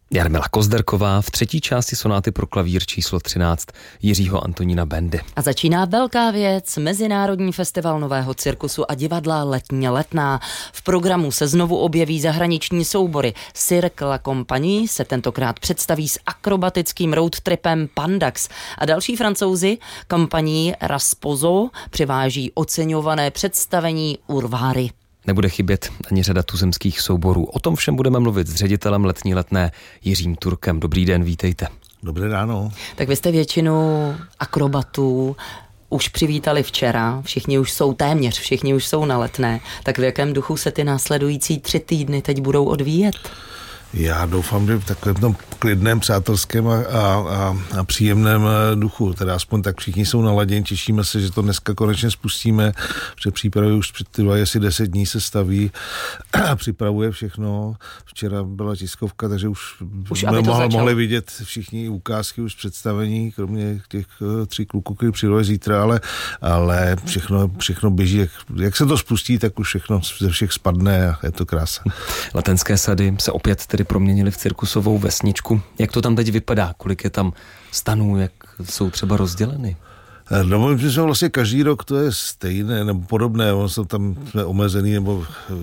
Jarmila Kozderková v třetí části sonáty pro klavír číslo 13 Jiřího Antonína Bendy. A začíná velká věc, Mezinárodní festival nového cirkusu a divadla Letně Letná. V programu se znovu objeví zahraniční soubory. Cirque La Compagnie se tentokrát představí s akrobatickým road tripem Pandax a další Francouzi Compagnie Rasposo přiváží oceňované představení Urváry. Nebude chybět ani řada tuzemských souborů. O tom všem budeme mluvit s ředitelem Letní Letné Jiřím Turkem. Dobrý den, vítejte. Dobré ráno. Tak vy jste většinu akrobatů už přivítali včera, téměř všichni už jsou na Letné. Tak v jakém duchu se ty následující 3 týdny teď budou odvíjet? Já doufám, že v takovém tom klidném, přátelském a příjemném duchu. Teda aspoň tak všichni jsou naladěni, těšíme se, že to dneska konečně spustíme, protože přípravy už trvají asi 10 dní se staví a připravuje všechno. Včera byla tiskovka, takže už mohli vidět všichni ukázky už představení, kromě těch 3 kluků, který přijdou zítra, ale všechno běží. Jak se to spustí, tak už všechno ze všech spadne a je to krása. Letenské sady se opět tedy proměnili v cirkusovou vesničku. Jak to tam teď vypadá? Kolik je tam stanů? Jak jsou třeba rozděleny? No, my jsme vlastně každý rok to je stejné nebo podobné. Jsou tam omezený nebo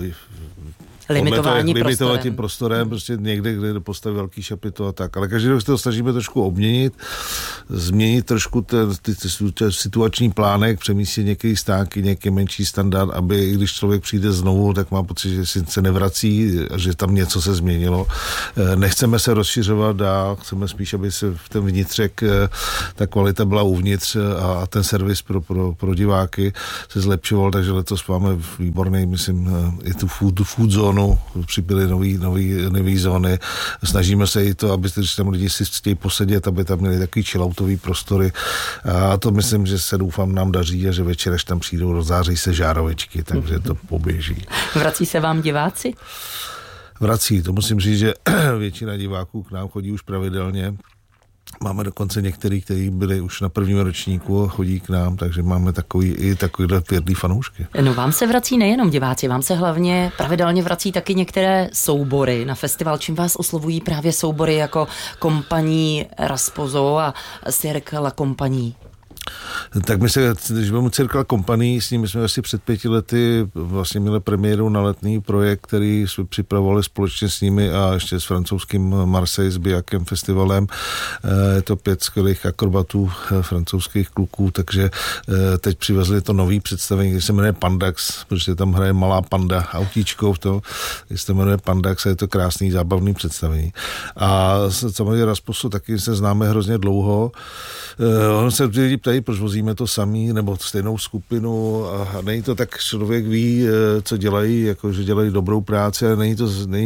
limitovat tím prostorem, prostě někde, kde postaví velký šapito a tak. Ale každý rok se to snažíme trošku obměnit, změnit trošku ty situační plánek, přemístit některé stánky, nějaký menší standard, aby když člověk přijde znovu, tak má pocit, že si se nevrací a že tam něco se změnilo. Nechceme se rozšiřovat dál, chceme spíš, aby se v ten vnitřek ta kvalita byla uvnitř a ten servis pro diváky se zlepšoval, takže letos máme výborný, myslím, i tu food zone, přibyly nový zóny. Snažíme se i to, aby tam lidi si chtějí posedět, aby tam měli takový chilloutový prostory. A to myslím, že se doufám nám daří a že večer, až tam přijdou, rozzáří se žárovečky, takže to poběží. Vrací se vám diváci? Vrací, to musím říct, že většina diváků k nám chodí už pravidelně. Máme dokonce některý, kteří byli už na prvním ročníku a chodí k nám, takže máme takovýhle pěrdý fanoušky. No vám se vrací nejenom diváci, vám se hlavně pravidelně vrací taky některé soubory na festival. Čím vás oslovují právě soubory jako Compagnie Rasposo a Cirque La Compagnie? Tak my se, když budeme Cirque La Compagnie, s nimi jsme asi před 5 lety vlastně měli premiéru na letný projekt, který jsme připravovali společně s nimi a ještě s francouzským Marseille, s Biakem festivalem. Je to 5 skvělých akrobatů, francouzských kluků, takže teď přivezli to nový představení, který se jmenuje Pandax, protože tam hraje malá panda autíčkou v tom, který se jmenuje Pandax a je to krásný, zábavný představení. A samozřejmě Rasposo taky se známe hrozně dlouho. On se lidi ptají, proč vozíme to samý, nebo stejnou skupinu a není to tak, člověk ví, co dělají, jako že dělají dobrou práci, ale není